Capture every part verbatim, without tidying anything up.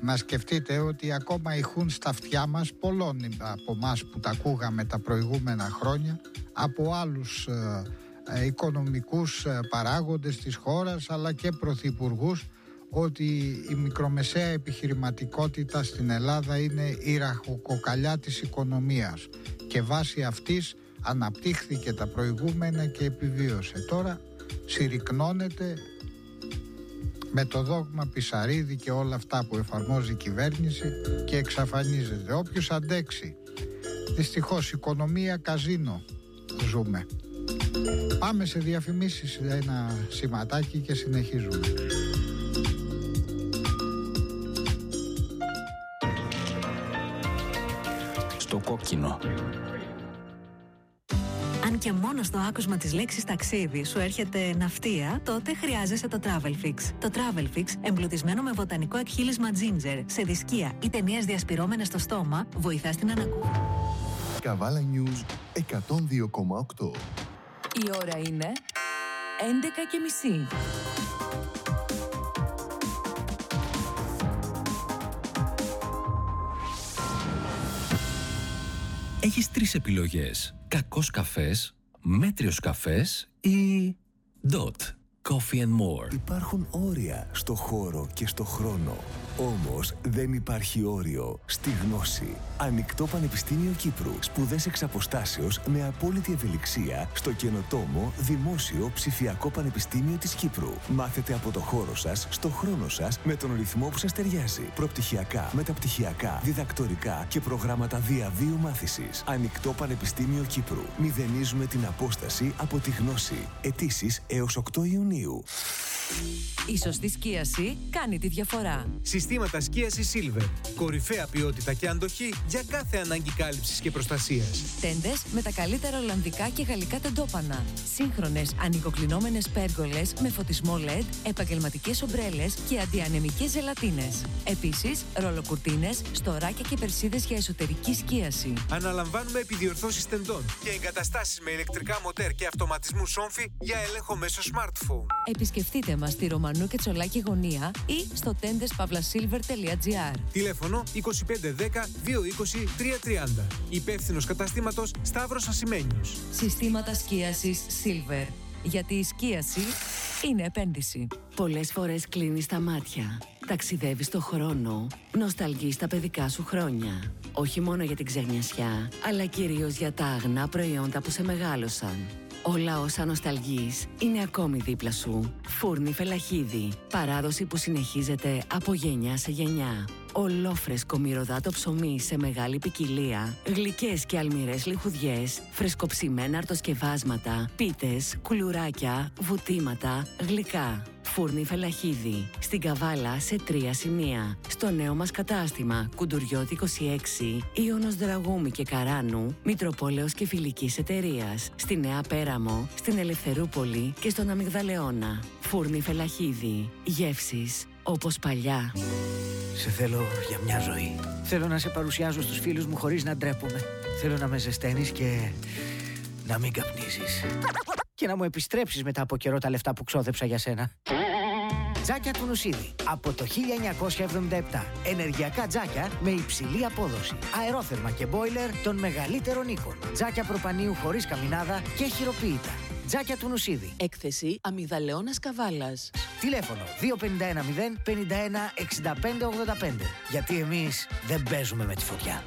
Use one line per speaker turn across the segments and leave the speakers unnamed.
να σκεφτείτε ότι ακόμα ηχούν στα αυτιά μας πολλών από εμάς που τα ακούγαμε τα προηγούμενα χρόνια, από άλλους ε, ε, οικονομικούς ε, παράγοντες της χώρας αλλά και πρωθυπουργούς, ότι η μικρομεσαία επιχειρηματικότητα στην Ελλάδα είναι η ραχοκοκαλιά της οικονομίας και βάσει αυτής αναπτύχθηκε τα προηγούμενα και επιβίωσε. Τώρα συρρικνώνεται με το δόγμα Πισαρίδη και όλα αυτά που εφαρμόζει η κυβέρνηση και εξαφανίζεται. Όποιος αντέξει. Δυστυχώς οικονομία καζίνο ζούμε. Πάμε σε διαφημίσεις, ένα σηματάκι και συνεχίζουμε.
Στο κόκκινο.
Αν και μόνο στο άκουσμα της λέξης ταξίδι σου έρχεται ναυτία, τότε χρειάζεσαι το Travelfix. Το Travelfix, εμπλουτισμένο με βοτανικό εκχύλισμα ginger, σε δισκία ή ταινίες διασπυρώμενες στο στόμα, βοηθά στην ανακούφιση.
Καβάλα News εκατόν δύο κόμμα οκτώ.
Η ώρα είναι έντεκα και μισή.
Έχεις τρεις επιλογές. Κακός καφές, μέτριος καφές ή Dot Coffee and More.
Υπάρχουν όρια στο χώρο και στο χρόνο. Όμως δεν υπάρχει όριο στη γνώση. Ανοιχτό Πανεπιστήμιο Κύπρου. Σπουδές εξ αποστάσεως με απόλυτη ευελιξία στο καινοτόμο Δημόσιο Ψηφιακό Πανεπιστήμιο της Κύπρου. Μάθετε από το χώρο σας, στο χρόνο σας, με τον ρυθμό που σας ταιριάζει. Προπτυχιακά, μεταπτυχιακά, διδακτορικά και προγράμματα διαβίου μάθησης. Ανοιχτό Πανεπιστήμιο Κύπρου. Μηδενίζουμε την απόσταση από τη γνώση. Αιτήσεις έως οκτώ Ιουνίου.
Η σωστή σκίαση κάνει τη διαφορά.
Συστήματα σκίασης Silver. Κορυφαία ποιότητα και αντοχή για κάθε ανάγκη κάλυψης και προστασίας.
Τέντες με τα καλύτερα ολλανδικά και γαλλικά τεντόπανα. Σύγχρονες ανοικοκλεινόμενες πέργολες με φωτισμό ελ ι ντι, επαγγελματικές ομπρέλες και αντιανεμικές ζελατίνες. Επίσης, ρολοκουρτίνες, στοράκια και περσίδες για εσωτερική σκίαση.
Αναλαμβάνουμε επιδιορθώσεις τεντών και εγκαταστάσεις με ηλεκτρικά μοτέρ και αυτοματισμού σόμφι για έλεγχο μέσω smartphone.
Επισκεφτείτε μας στη Ρωμανού και Τσολάκη γωνία ή στο τέντες παύλα σίλβερ τελεία τζι άρ.
Τηλέφωνο είκοσι πέντε δέκα δύο είκοσι τρία τριάντα. Υπεύθυνος καταστήματος Σταύρος Ασημένιος.
Συστήματα σκίασης Silver. Γιατί η σκίαση είναι επένδυση. Πολλές φορές κλείνεις τα μάτια, ταξιδεύεις στο χρόνο, νοσταλγείς τα παιδικά σου χρόνια. Όχι μόνο για την ξεγνιασιά, αλλά κυρίως για τα αγνά προϊόντα που σε μεγάλωσαν. Όλα όσα νοσταλγείς είναι ακόμη δίπλα σου. Φούρνη Φελαχίδη. Παράδοση που συνεχίζεται από γενιά σε γενιά. Ολόφρεσκο μυρωδάτο ψωμί σε μεγάλη ποικιλία. Γλυκές και αλμυρές λιχουδιές. Φρεσκοψημένα αρτοσκευάσματα. Πίτες, κουλουράκια, βουτήματα, γλυκά. Φούρνη Φελαχίδη. Στην Καβάλα σε τρία σημεία. Στο νέο μας κατάστημα Κουντουριώτη είκοσι έξι, Ιωνος Δραγούμη και Καράνου, Μητροπόλεως και Φιλικής Εταιρείας. Στη Νέα Πέραμο, στην Ελευθερούπολη και στον Αμυγδαλεώνα. Φούρνη Φελαχίδη. Γεύσεις όπως παλιά.
Σε θέλω για μια ζωή. Θέλω να σε παρουσιάζω στους φίλους μου χωρίς να ντρέπομαι. Θέλω να με ζεσταίνεις και να μην καπνίζεις. Και να μου επιστρέψεις μετά από καιρό τα λεφτά που ξόδεψα για σένα. Τζάκια του Νουσίδη. Από το χίλια εννιακόσια εβδομήντα επτά. Ενεργειακά τζάκια με υψηλή απόδοση. Αερόθερμα και μπόιλερ των μεγαλύτερων οίκων. Τζάκια προπανίου χωρίς καμινάδα και χειροποίητα. Τζάκια του Νουσίδη.
Έκθεση Αμυγδαλεώνας Καβάλας.
Τηλέφωνο δύο πέντε ένα μηδέν πενήντα ένα εξήντα πέντε ογδόντα πέντε. Γιατί εμείς δεν παίζουμε με τη φωτιά.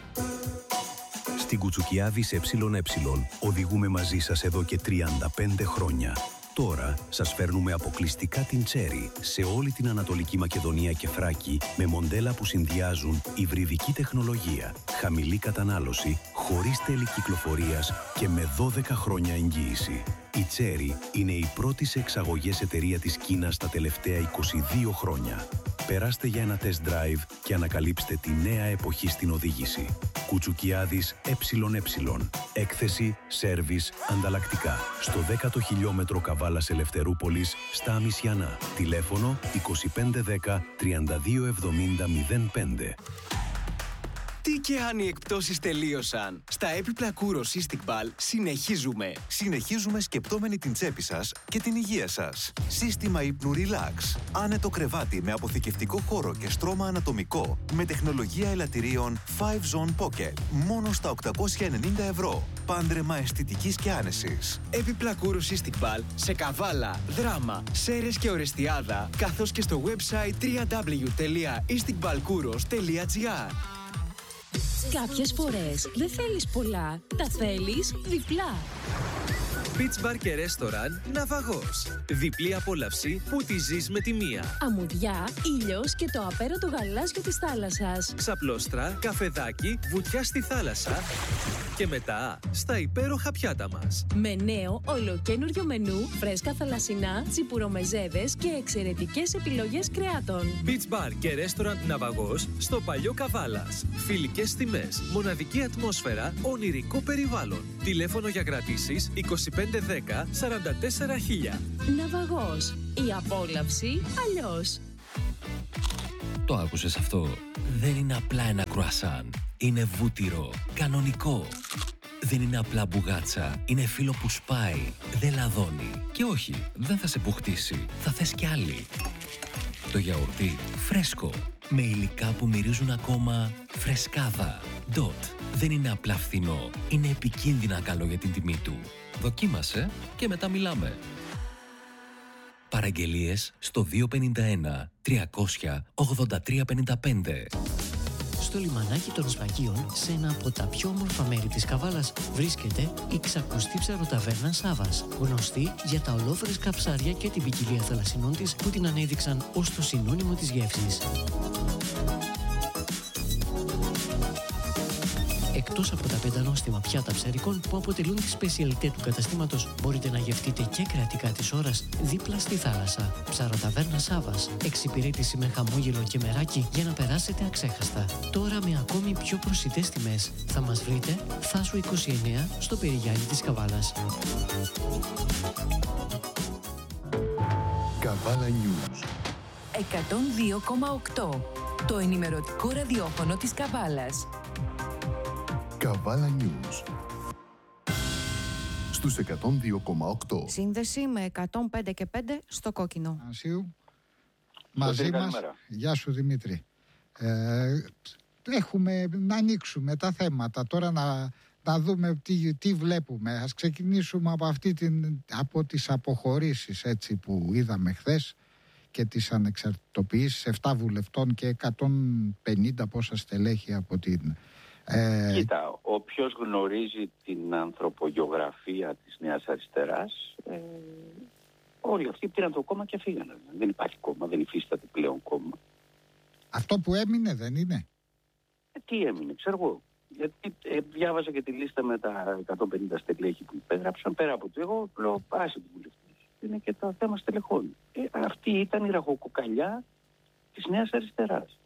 Στην Κουτσουκιάδης ΕΕ οδηγούμε μαζί σας εδώ και τριάντα πέντε χρόνια. Τώρα σας φέρνουμε αποκλειστικά την Cherry σε όλη την Ανατολική Μακεδονία και Θράκη με μοντέλα που συνδυάζουν υβριδική τεχνολογία, χαμηλή κατανάλωση, χωρίς τέλη κυκλοφορίας και με δώδεκα χρόνια εγγύηση. Η Cherry είναι η πρώτη σε εξαγωγές εταιρεία της Κίνας τα τελευταία είκοσι δύο χρόνια. Περάστε για ένα test drive και ανακαλύψτε τη νέα εποχή στην οδήγηση. Κουτσουκιάδης ΕΕ. Έκθεση, σέρβις, ανταλλακτικά. Στο δέκατο χιλιόμετρο Καβάλας Ελευθερούπολης, στα Αμισιανά. Τηλέφωνο είκοσι πέντε δέκα τριάντα δύο εβδομήντα μηδέν πέντε.
Τι και αν οι εκπτώσεις τελείωσαν. Στα έπιπλα Κούρο Cystic Ball συνεχίζουμε.
Συνεχίζουμε σκεπτόμενοι την τσέπη σας και την υγεία σας. Σύστημα ύπνου Relax. Άνετο κρεβάτι με αποθηκευτικό χώρο και στρώμα ανατομικό. Με τεχνολογία ελαττηρίων φάιβ Zone Pocket. Μόνο στα οκτακόσια ενενήντα ευρώ. Πάντρεμα αισθητικής και άνεσης.
Έπιπλα Κούρο Cystic Ball σε Καβάλα, Δράμα, Σέρρες και Ορεστιάδα. Καθώς και στο website double-u double-u double-u τελεία isticballkouros τελεία gr.
Κάποιες φορές δεν θέλεις πολλά, τα θέλεις διπλά.
Beach Bar και Restaurant Ναυαγός. Διπλή απόλαυση που τη ζεις με τη μία.
Αμμουδιά, ήλιος και το απέραντο γαλάζιο της θάλασσας.
Ξαπλώστρα, καφεδάκι, βουτιά στη θάλασσα. Και μετά στα υπέροχα πιάτα μας.
Με νέο ολοκένουργιο μενού, φρέσκα θαλασσινά, τσιπουρομεζέδες και εξαιρετικές επιλογές κρεάτων.
Beach Bar και Restaurant Ναυαγός στο παλιό Καβάλας. Φιλικές τιμές, μοναδική ατμόσφαιρα, ονειρικό περιβάλλον. Τηλέφωνο για κρατήσεις είκοσι πέντε δέκα σαράντα τέσσερα χίλια.
Ναυαγός. Η απόλαυση αλλιώς.
Το άκουσες αυτό? Δεν είναι απλά ένα κρουασάν. Είναι βούτυρο, κανονικό. Δεν είναι απλά μπουγάτσα. Είναι φύλλο που σπάει, δεν λαδώνει. Και όχι, δεν θα σε πουχτίσει. Θα θες κι άλλη. Το γιαουρτί φρέσκο, με υλικά που μυρίζουν ακόμα φρεσκάδα. Dot. Δεν είναι απλά φθηνό. Είναι επικίνδυνα καλό για την τιμή του. Δοκίμασε και μετά μιλάμε. Παραγγελίες στο δύο πέντε ένα τριακόσια ογδόντα τρία πενήντα πέντε.
Στο λιμανάκι των Σφαγίων, σε ένα από τα πιο όμορφα μέρη της Καβάλας, βρίσκεται η ξακουστή ψαροταβέρνα Σάβας, γνωστή για τα ολόφρεσκα ψάρια και την ποικιλία θαλασσινών της που την ανέδειξαν ως το συνώνυμο της γεύσης. Εκτός από τα πεντανόστιμα πιάτα ψαρικών που αποτελούν τη σπεσιαλιτέ του καταστήματος, μπορείτε να γευτείτε και κρατικά της ώρας δίπλα στη θάλασσα. Ψαροταβέρνα Σάβας. Εξυπηρέτηση με χαμόγελο και μεράκι για να περάσετε αξέχαστα. Τώρα με ακόμη πιο προσιτές τιμές. Θα μας βρείτε Θάσου είκοσι εννέα στο Περιγιάννη της Καβάλας.
Καβάλα News
εκατόν δύο κόμμα οκτώ. Το ενημερωτικό ραδιόφωνο της Καβάλας.
Καβάλα News στους εκατόν δύο κόμμα οκτώ.
Σύνδεση με εκατόν πέντε και πέντε στο κόκκινο.
Ασίου. Μαζί μας. Γεια σου Δημήτρη. Ε, έχουμε να ανοίξουμε τα θέματα τώρα, να, να δούμε τι, τι βλέπουμε. Ας ξεκινήσουμε από, αυτή την, από τις αποχωρήσεις έτσι, που είδαμε χθες και τις ανεξαρτητοποιήσεις επτά βουλευτών και εκατόν πενήντα πόσα στελέχη από την...
Ε... Κοίτα, όποιος γνωρίζει την ανθρωπογεωγραφία της Νέας Αριστεράς, ε, όλοι αυτοί πήραν το κόμμα και φύγανε. Δεν υπάρχει κόμμα, δεν υφίσταται πλέον κόμμα.
Αυτό που έμεινε δεν είναι?
Ε, τι έμεινε, ξέρω εγώ. Γιατί ε, διάβαζα και τη λίστα με τα εκατόν πενήντα στελέχη που υπέγραψαν, πέρα από το εγώ, λέω άσε του βουλευτές. Είναι και το θέμα στελεχών. Ε, αυτή ήταν η ραχοκοκαλιά της Νέας Αριστεράς.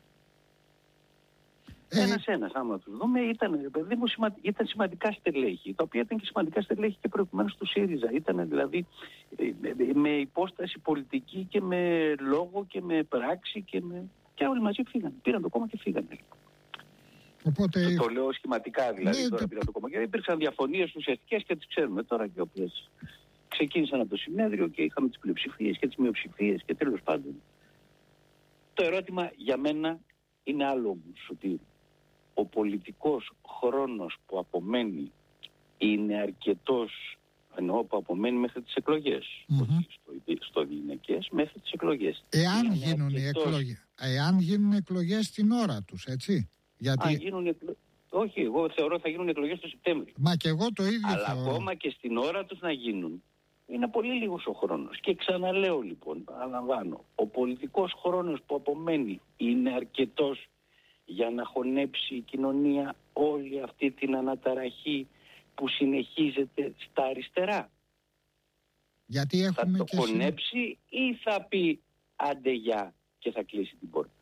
Ένας-ένας, άμα τους δούμε, ήταν, παιδί μου, σημα... ήταν σημαντικά στελέχη, τα οποία ήταν και σημαντικά στελέχη και προηγουμένως του ΣΥΡΙΖΑ. Ήταν δηλαδή με υπόσταση πολιτική και με λόγο και με πράξη και, με... και όλοι μαζί φύγανε. Πήραν το κόμμα και φύγανε.
Οπότε...
Το, το λέω σχηματικά δηλαδή, ναι, τώρα
το...
πήραν το κόμμα. Και υπήρξαν διαφωνίες ουσιαστικές και τις ξέρουμε τώρα, και οι οποίες ξεκίνησαν από το συνέδριο και είχαμε τις πλειοψηφίες και τις μειοψηφίες και τέλος πάντων. Το ερώτημα για μένα είναι άλλο όμως, ότι ο πολιτικός χρόνος που απομένει είναι αρκετός, εννοώ που απομένει μέχρι τις εκλογές, mm-hmm. όχι στο, στο γυναικές, μέχρι τις εκλογές.
Εάν γίνουν, αρκετός... εκλογές, εάν γίνουν εκλογές την ώρα τους, έτσι. Γιατί...
Αν γίνουν εκλο... Όχι, εγώ θεωρώ θα γίνουν εκλογές το Σεπτέμβριο.
Μα και εγώ το ίδιο
Αλλά
θεωρώ.
ακόμα και στην ώρα τους να γίνουν, είναι πολύ λίγος ο χρόνος. Και ξαναλέω λοιπόν, παραλαμβάνω, ο πολιτικός χρόνος που απομένει είναι αρκετός για να χωνέψει η κοινωνία όλη αυτή την αναταραχή που συνεχίζεται στα αριστερά.
Γιατί έχουμε
θα το
και
χωνέψει
συν...
ή θα πει άντε γεια και θα κλείσει την πόρτα.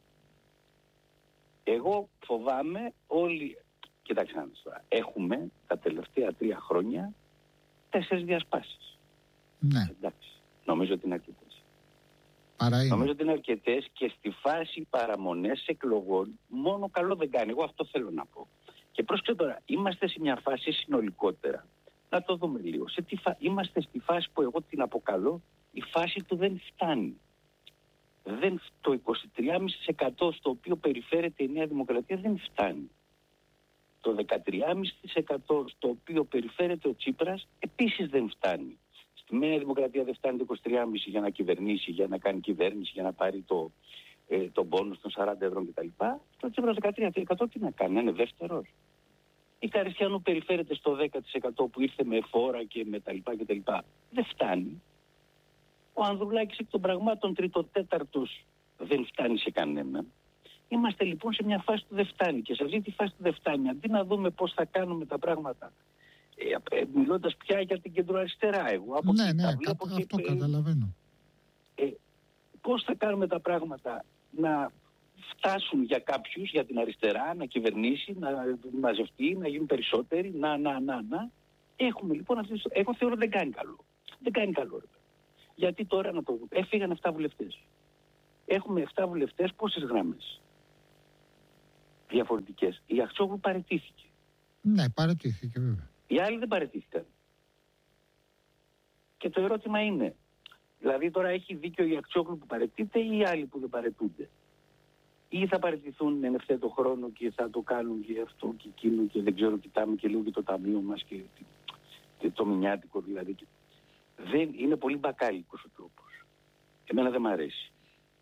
Εγώ φοβάμαι όλοι, κοιτάξτε τώρα, έχουμε τα τελευταία τρία χρόνια τέσσερις διασπάσεις.
Ναι.
Εντάξει, νομίζω ότι είναι αρκετές.
Παρά είναι.
Νομίζω ότι είναι αρκετές και στη φάση παραμονές εκλογών μόνο καλό δεν κάνει. Εγώ αυτό θέλω να πω. Και πρόσεξε τώρα, είμαστε σε μια φάση συνολικότερα. Να το δούμε λίγο. Σε τι φα... Είμαστε στη φάση που εγώ την αποκαλώ η φάση του δεν φτάνει. Δεν... Το είκοσι τρία κόμμα πέντε τοις εκατό στο οποίο περιφέρεται η Νέα Δημοκρατία δεν φτάνει. Το δεκατρία κόμμα πέντε τοις εκατό στο οποίο περιφέρεται ο Τσίπρας επίσης δεν φτάνει. Στη Νέα Δημοκρατία δεν φτάνει το είκοσι τρία κόμμα πέντε τοις εκατό για να κυβερνήσει, για να κάνει κυβέρνηση, για να πάρει το, ε, τον πόνους των σαράντα ευρώ κτλ. Το Τσίπρας δεκατρία τοις εκατό τι να κάνει, να είναι δεύτερος. Η Καριστιανού περιφέρεται στο δέκα τοις εκατό που ήρθε με φόρα και με τα λοιπά και τα λοιπά. Δεν φτάνει. Ο Ανδρουλάκης εκ των πραγμάτων τριτοτέταρτος δεν φτάνει σε κανέναν. Είμαστε λοιπόν σε μια φάση που δεν φτάνει και σε αυτή τη φάση που δεν φτάνει, αντί να δούμε πώς θα κάνουμε τα πράγματα, ε, ε, μιλώντας πια για την κεντροαριστερά, εγώ από
ναι, ναι, κα, αυτό και, καταλαβαίνω.
Ε, πώς θα κάνουμε τα πράγματα να φτάσουν για κάποιους, για την αριστερά, να κυβερνήσει, να μαζευτεί, να γίνουν περισσότεροι, να, να, να, να. Έχουμε λοιπόν αυτή, εγώ θεωρώ δεν κάνει καλό. Δεν κάνει καλό. Ρε. Γιατί τώρα να το δούμε. Έφυγαν επτά βουλευτές. Έχουμε επτά βουλευτές, πόσες γραμμές διαφορετικές. Η Αχτσόγλου παραιτήθηκε.
Ναι, παραιτήθηκε βέβαια.
Οι άλλοι δεν παραιτήθηκαν. Και το ερώτημα είναι, δηλαδή τώρα έχει δίκιο η Αχτσόγλου που παραιτείται ή οι άλλοι που δεν παραιτούνται. Ή θα παραιτηθούν εν ευθέτω χρόνο και θα το κάνουν και αυτό και εκείνο και δεν ξέρω, κοιτάμε και λίγο και το ταμείο μας και, και το μηνιάτικο δηλαδή. Δεν, είναι πολύ μπακάλικος ο τρόπος. Εμένα δεν μ' αρέσει.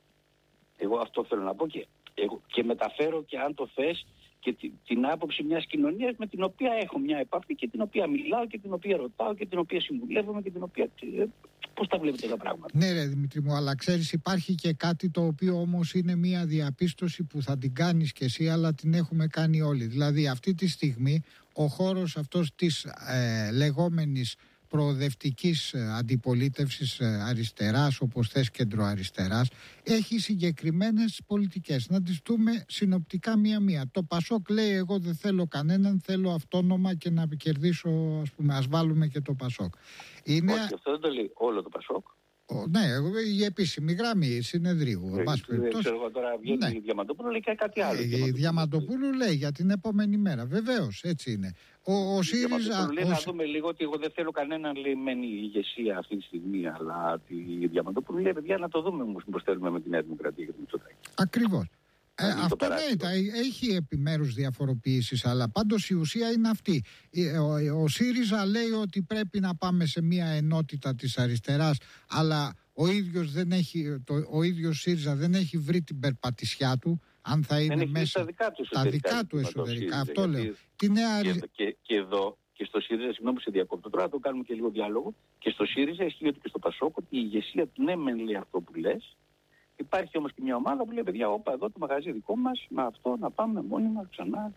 Εγώ αυτό θέλω να πω και, εγώ, και μεταφέρω και αν το θες και την, την άποψη μιας κοινωνίας με την οποία έχω μια επαφή και την οποία μιλάω και την οποία ρωτάω και την οποία συμβουλεύομαι και την οποία... Πώς τα βλέπετε τα πράγματα.
Ναι ρε Δημήτρη μου, αλλά ξέρεις υπάρχει και κάτι το οποίο όμως είναι μια διαπίστωση που θα την κάνεις κι εσύ αλλά την έχουμε κάνει όλοι. Δηλαδή αυτή τη στιγμή ο χώρος αυτός της ε, λεγόμενης προοδευτικής αντιπολίτευσης αριστεράς, όπως θες κεντροαριστεράς, έχει συγκεκριμένες πολιτικές. Να τις δούμε συνοπτικά μία-μία. Το Πασόκ λέει εγώ δεν θέλω κανέναν, θέλω αυτόνομα και να κερδίσω, ας πούμε, ας βάλουμε και το Πασόκ. Είναι...
Όχι, αυτό δεν το λέει όλο το Πασόκ.
Ο, ναι, η επίσημη γραμμή συνεδρίου.
Δεν ξέρω εγώ τώρα βγαίνει ναι. Η Διαμαντοπούλου λέει και κάτι άλλο.
Η, η Διαμαντοπούλου λέει για την επόμενη μέρα. Βεβαίως, έτσι είναι. Ο, ο ΣΥΡΙΖΑ...
Λέει
ο...
να δούμε λίγο ότι εγώ δεν θέλω κανέναν λιμένη ηγεσία αυτή τη στιγμή, αλλά τη Διαμαντοπούλου λέει παιδιά να το δούμε όμως πώς θέλουμε με τη Νέα Δημοκρατία και το Μητσοτάκη.
Ακριβώς. Ε, αυτό ναι, έχει επιμέρους διαφοροποιήσεις, αλλά πάντως η ουσία είναι αυτή. Ο, ο ΣΥΡΙΖΑ λέει ότι πρέπει να πάμε σε μια ενότητα της αριστεράς, αλλά ο ίδιος, δεν έχει, το, ο ίδιος ΣΥΡΙΖΑ δεν έχει βρει την περπατησιά του, αν θα είναι
δεν
μέσα
τα δικά του εσωτερικά.
Τα δικά του εσωτερικά, αυτό
γιατί,
λέω. Τη νέα...
και, και, και εδώ και στο ΣΥΡΙΖΑ, συγγνώμη που σε διακόπτω τώρα, το κάνουμε και λίγο διάλογο, και στο ΣΥΡΙΖΑ ισχύει ότι και στο Πασόκ ότι η ηγεσία του ναι μεν λέει αυτό που λες. Υπάρχει όμως και μια ομάδα που λέει παιδιά, όπα εδώ το μαγαζί δικό μας, με αυτό να πάμε μόνοι μας ξανά.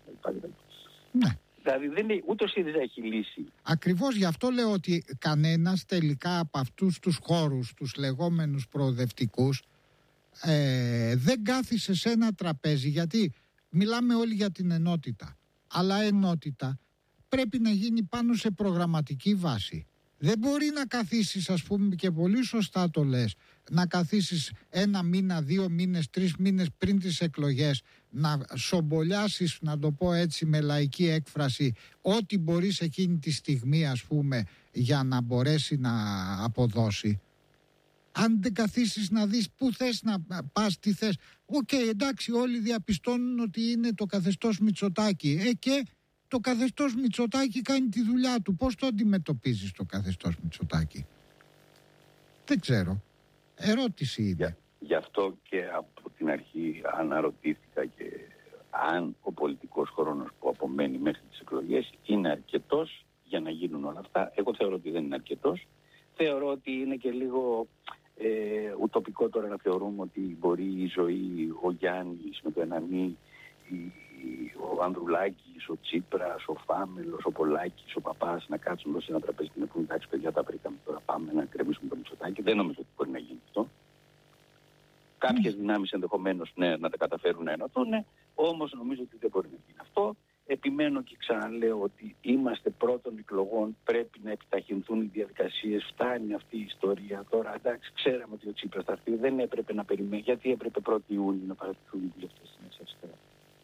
Ναι.
Δηλαδή δεν λέει, ούτε ο ΣΥΡΙΖΑ έχει λύση.
Ακριβώς γι' αυτό λέω ότι κανένας τελικά από αυτούς τους χώρους, τους λεγόμενους προοδευτικούς, ε, δεν κάθισε σε ένα τραπέζι, γιατί μιλάμε όλοι για την ενότητα. Αλλά ενότητα πρέπει να γίνει πάνω σε προγραμματική βάση. Δεν μπορεί να καθίσεις, ας πούμε, και πολύ σωστά το λες, να καθίσεις ένα μήνα, δύο μήνες, τρεις μήνες πριν τις εκλογές, να σομπολιάσεις, να το πω έτσι με λαϊκή έκφραση, ό,τι μπορείς εκείνη τη στιγμή, ας πούμε, για να μπορέσει να αποδώσει. Αν δεν καθίσεις να δεις πού θες να πας, τι θες. Οκ, okay, εντάξει, όλοι διαπιστώνουν ότι είναι το καθεστώς Μητσοτάκη. Ε, και το καθεστώς Μητσοτάκη κάνει τη δουλειά του. Πώς το αντιμετωπίζεις το καθεστώς Μητσοτάκη? Δεν ξέρω. Ερώτηση είναι.
Για, γι' αυτό και από την αρχή αναρωτήθηκα και αν ο πολιτικός χρόνος που απομένει μέχρι τις εκλογές είναι αρκετός για να γίνουν όλα αυτά. Εγώ θεωρώ ότι δεν είναι αρκετός. Θεωρώ ότι είναι και λίγο ε, ουτοπικό τώρα να θεωρούμε ότι μπορεί η ζωή, ο Γιάννης με το Ενανή, ο Ανδρουλάκης, ο Τσίπρας, ο Φάμελος, ο Πολάκης, ο Παπάς να κάτσουν εδώ σε ένα τραπέζι και να πούνε εντάξει παιδιά τα βρήκαμε, τώρα πάμε να κρεμίσουμε το Μητσοτάκη. Δεν νομίζω ότι μπορεί να γίνει αυτό. Κάποιες δυνάμεις ενδεχομένως ναι, να τα καταφέρουν να ενωθούν, όμως νομίζω ότι δεν μπορεί να γίνει αυτό. Επιμένω και ξαναλέω ότι είμαστε πρώτων εκλογών, πρέπει να επιταχυνθούν οι διαδικασίες, φτάνει αυτή η ιστορία. Τώρα εντάξει, ξέραμε ότι ο Τσίπρας θα έρθει, δεν έπρεπε να περιμένει. Γιατί έπρεπε πρώτη Ιούνιου να παρατηθούν οι βουλευτές της Νέας Αριστεράς,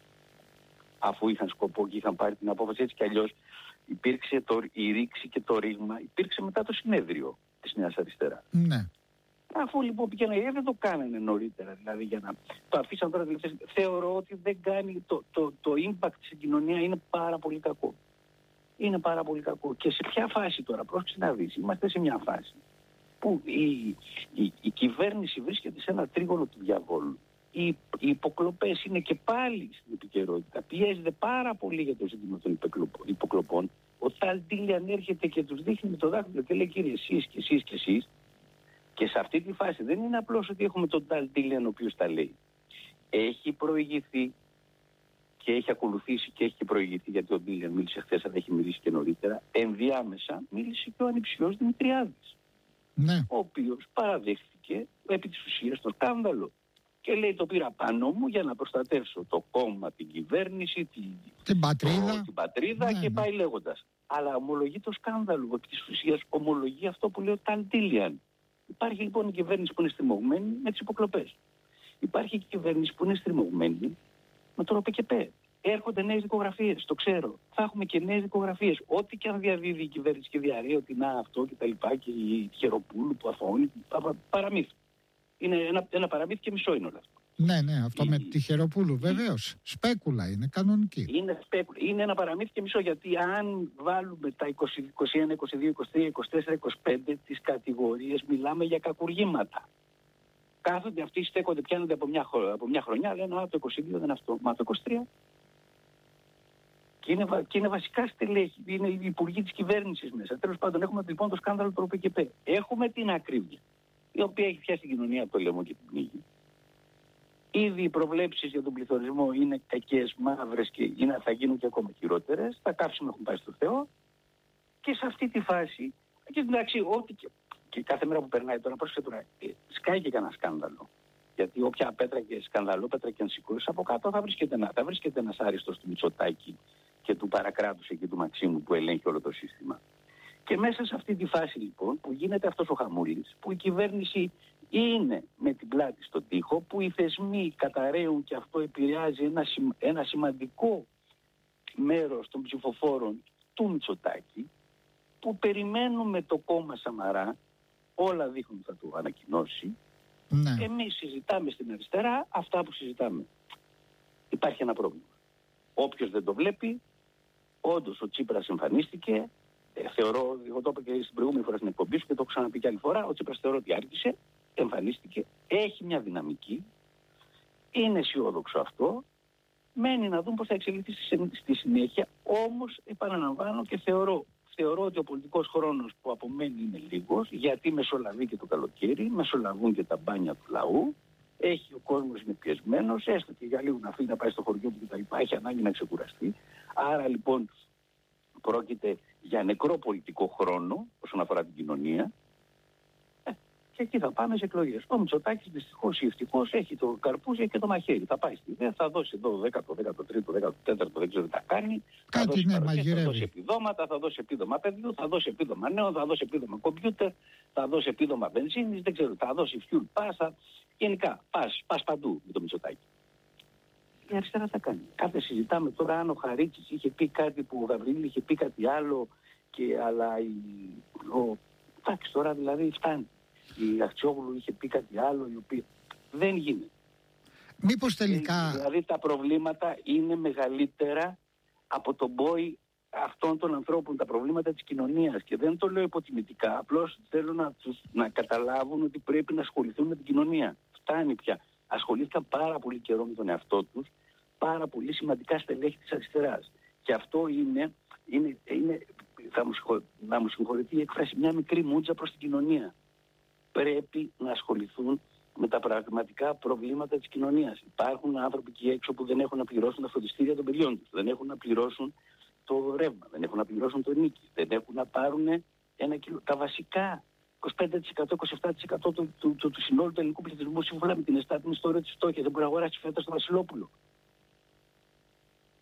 αφού είχαν σκοπό και είχαν πάρει την απόφαση? Έτσι κι αλλιώς υπήρξε το, η ρήξη και το ρήγμα υπήρξε μετά το συνέδριο της Νέας Αριστεράς.
Ναι.
Αφού λοιπόν πήγαινε, δεν το κάνανε νωρίτερα, δηλαδή για να το αφήσαν τώρα τελευταίες. Θεωρώ ότι δεν κάνει, το, το, το impact στην κοινωνία είναι πάρα πολύ κακό. Είναι πάρα πολύ κακό. Και σε ποια φάση τώρα, πρόσεξε να δεις, είμαστε σε μια φάση που η, η, η κυβέρνηση βρίσκεται σε ένα τρίγωνο του διαβόλου. Οι, οι υποκλοπές είναι και πάλι στην επικαιρότητα. Πιέζεται πάρα πολύ για το ζήτημα των υποκλοπών. Ο Ταλντίλιαν έρχεται και τους δείχνει με το δάχτυλο και λέει, κύριε, εσείς και εσείς και εσείς. Και σε αυτή τη φάση δεν είναι απλώς ότι έχουμε τον Ταλντίλιαν ο οποίος τα λέει. Έχει προηγηθεί και έχει ακολουθήσει και έχει προηγηθεί, γιατί ο Ντίλιαν μίλησε χθες, αλλά έχει μιλήσει και νωρίτερα. Ενδιάμεσα μίλησε και ο ανιψιός Δημητριάδης,
ναι.
ο οποίος παραδέχθηκε επί της ουσίας το σκάνδαλο. Και λέει, το πήρα πάνω μου για να προστατεύσω το κόμμα, την κυβέρνηση, την,
την πατρίδα,
το, την πατρίδα ναι, και πάει ναι. λέγοντας. Αλλά ομολογεί το σκάνδαλο, επί της ουσίας ομολογεί αυτό που λέει ο Ταλντίλιαν. Υπάρχει λοιπόν η κυβέρνηση που είναι στριμωγμένη με τις υποκλοπές. Υπάρχει η κυβέρνηση που είναι στριμωγμένη με το ΡΟΠΕΚΕΠΕ. Έρχονται νέες δικογραφίες, το ξέρω. Θα έχουμε και νέες δικογραφίες. Ό,τι και αν διαδίδει η κυβέρνηση και διαρρέει ότι να αυτό και τα λοιπά και η Χεροπούλου που αφώνει, παραμύθι. Είναι ένα, ένα παραμύθι και μισό είναι όλα αυτά.
Ναι, ναι, αυτό
η...
με τη Χεροπούλου βεβαίως. Σπέκουλα είναι, κανονική.
Είναι, σπέκουλα. Είναι ένα παραμύθι και μισό, γιατί αν βάλουμε τα είκοσι, είκοσι ένα, είκοσι δύο, είκοσι τρία, είκοσι τέσσερα, είκοσι πέντε τις κατηγορίες, μιλάμε για κακουργήματα. Κάθονται αυτοί, στέκονται, πιάνονται από μια, από μια χρονιά, λένε α, το είκοσι δύο δεν είναι αυτό, μα το είκοσι τρία. Και είναι, και είναι βασικά στελέχη, είναι οι υπουργοί της κυβέρνησης μέσα. Τέλος πάντων, έχουμε λοιπόν το σκάνδαλο του ΡΟΠΕΚΕΠΕ. Έχουμε την ακρίβεια, η οποία έχει πιάσει την κοινωνία από το λαιμό και την πνίγει. Ήδη οι προβλέψεις για τον πληθωρισμό είναι κακές, μαύρες και είναι, θα γίνουν και ακόμα χειρότερες. Τα καύσιμα έχουν πάει στο Θεό. Και σε αυτή τη φάση, και εντάξει, ό,τι και, και κάθε μέρα που περνάει τώρα, πρόσεχε τώρα, σκάει και κανένα σκάνδαλο. Γιατί όποια πέτρα και σκανδαλό, πέτρα και αν σηκώσει από κάτω, θα βρίσκεται, ένα, θα βρίσκεται ένας άριστος του Μητσοτάκη και του παρακράτους εκεί του Μαξίμου που ελέγχει όλο το σύστημα. Και μέσα σε αυτή τη φάση λοιπόν που γίνεται αυτός ο χαμούλης, που η κυβέρνηση είναι με την πλάτη στον τοίχο, που οι θεσμοί καταραίουν και αυτό επηρεάζει ένα, ένα σημαντικό μέρος των ψηφοφόρων του Μητσοτάκη, που περιμένουμε το κόμμα Σαμαρά, όλα δείχνουν θα το ανακοινώσει, ναι. Εμείς συζητάμε στην αριστερά αυτά που συζητάμε. Υπάρχει ένα πρόβλημα. Όποιος δεν το βλέπει, όντως ο Τσίπρας εμφανίστηκε. Ε, θεωρώ, εγώ το είπα και στην προηγούμενη φορά στην εκπομπή σου και το έχω ξαναπεί και άλλη φορά, ο Τσίπρας θεωρώ ότι άρχισε, εμφανίστηκε, έχει μια δυναμική, είναι αισιόδοξο αυτό, μένει να δούμε πώς θα εξελιχθεί στη συνέχεια, όμως επαναλαμβάνω και θεωρώ, θεωρώ ότι ο πολιτικός χρόνος που απομένει είναι λίγος, γιατί μεσολαβεί και το καλοκαίρι, μεσολαβούν και τα μπάνια του λαού, έχει ο κόσμος είναι πιεσμένος, έστω και για λίγο να φύγει να πάει στο χωριό του κτλ. Έχει ανάγκη να ξεκουραστεί. Άρα λοιπόν πρόκειται για νεκρό πολιτικό χρόνο όσον αφορά την κοινωνία. Ε, και εκεί θα πάμε σε εκλογές. Ο Μητσοτάκης δυστυχώς ή ευτυχώς έχει το καρπούζι και το μαχαίρι. Θα πάει στη ΔΕ, θα δώσει εδώ δέκατο, δέκατο τρίτο, δέκατο τέταρτο, δεν ξέρω τι θα κάνει.
Κάτι
θα δώσει,
ναι,
παροχές, θα δώσει επιδόματα, θα δώσει επίδομα παιδιού, θα δώσει επίδομα νέων, θα δώσει επίδομα κομπιούτερ, θα δώσει επίδομα βενζίνης, δεν ξέρω, θα δώσει fuel pass. Γενικά, πας, πας παντού με το Μητσοτάκη. Η αριστερά θα κάνει. Κάθε συζητάμε τώρα αν ο Χαρίτσης είχε πει κάτι που ο Γαβρίλη είχε πει κάτι άλλο, και, αλλά η, ο, εντάξει τώρα δηλαδή φτάνει. Η Αχτσιόγλου είχε πει κάτι άλλο, η οποία δεν γίνεται.
Μήπως τελικά...
Δηλαδή τα προβλήματα είναι μεγαλύτερα από τον πόη αυτών των ανθρώπων, τα προβλήματα της κοινωνίας. Και δεν το λέω υποτιμητικά, απλώς θέλω να, τους, να καταλάβουν ότι πρέπει να ασχοληθούν με την κοινωνία. Φτάνει πια. Ασχολήθηκαν πάρα πολύ καιρό με τον εαυτό τους, πάρα πολύ σημαντικά στελέχη της αριστεράς. Και αυτό είναι, είναι, είναι θα μου συγχω, να μου συγχωρηθεί η έκφραση, μια μικρή μούτζα προς την κοινωνία. Πρέπει να ασχοληθούν με τα πραγματικά προβλήματα της κοινωνίας. Υπάρχουν άνθρωποι εκεί έξω που δεν έχουν να πληρώσουν τα φροντιστήρια των παιδιών τους, δεν έχουν να πληρώσουν το ρεύμα, δεν έχουν να πληρώσουν το νίκη, δεν έχουν να πάρουν ένα κιλο, τα βασικά είκοσι πέντε τοις εκατό, είκοσι επτά τοις εκατό του, του, του, του συνόλου του ελληνικού πληθυσμού σύμφωνα με την εστάτινη ιστορία της φτώχειας δεν μπορεί να αγοράσει φέτα στο Βασιλόπουλο.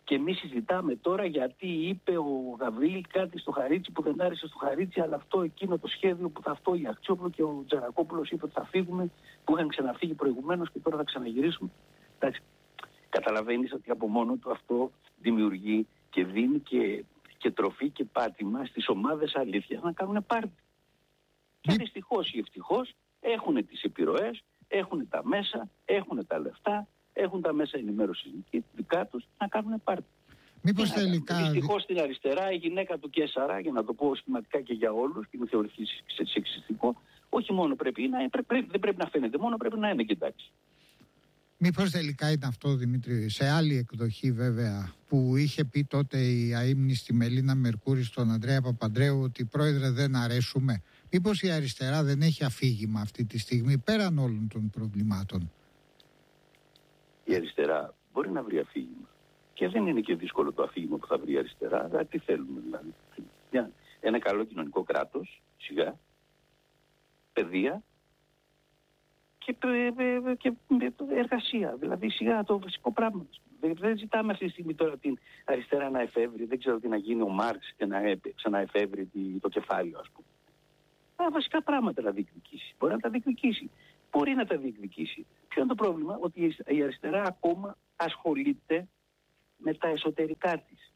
Και εμείς συζητάμε τώρα γιατί είπε ο Γαβρίλη κάτι στο Χαρίτσι που δεν άρεσε στο Χαρίτσι, αλλά αυτό εκείνο το σχέδιο που θα αυτό η Αχτσόπουλο και ο Τζαρακόπουλος είπε ότι θα φύγουμε, που είχαν ξαναφύγει προηγουμένως και τώρα θα ξαναγυρίσουμε. Εντάξει, καταλαβαίνεις ότι από μόνο του αυτό δημιουργεί και δίνει και, και τροφή και πάτημα στις ομάδες αλήθειας να κάνουν πάρτι. Και δυστυχώς ή ευτυχώς έχουν τις επιρροές, έχουν τα μέσα, έχουν τα λεφτά, έχουν τα μέσα ενημέρωσης δικά τους να κάνουν πάρτι.
Μήπως τελικά...
Δυστυχώς στην αριστερά η γυναίκα του Κέσσαρα, για να το πω σχηματικά και για όλους, και με θεωρηθεί σεξιστικό, όχι μόνο πρέπει να, πρέπει, δεν πρέπει να φαίνεται, μόνο πρέπει να είναι και εντάξει.
Μήπως τελικά είναι αυτό, Δημήτρη, σε άλλη εκδοχή βέβαια, που είχε πει τότε η αείμνηστη Μελίνα Μερκούρη στον Ανδρέα Παπαντρέου ότι πρόεδρε δεν αρέσουμε. Μήπως η αριστερά δεν έχει αφήγημα αυτή τη στιγμή πέραν όλων των προβλημάτων?
Η αριστερά μπορεί να βρει αφήγημα. Και δεν είναι και δύσκολο το αφήγημα που θα βρει η αριστερά. Αλλά τι θέλουμε δηλαδή? Μια, ένα καλό κοινωνικό κράτος, σιγά, παιδεία και, και, και εργασία. Δηλαδή σιγά το βασικό πράγμα. Δεν, δεν ζητάμε αυτή τη στιγμή τώρα την αριστερά να εφεύρει, δεν ξέρω τι να γίνει ο Μάρξ και να ξαναεφεύρει το κεφάλαιο, ας πούμε. Τα βασικά πράγματα να διεκδικήσει. Μπορεί να τα διεκδικήσει. Μπορεί να τα διεκδικήσει. Ποιο είναι το πρόβλημα? Ότι η αριστερά ακόμα ασχολείται με τα εσωτερικά της.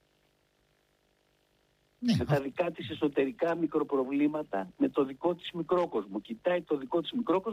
Ναι. Με τα δικά της εσωτερικά μικροπροβλήματα, με το δικό της μικρόκοσμο. Κοιτάει το δικό της μικρόκοσμο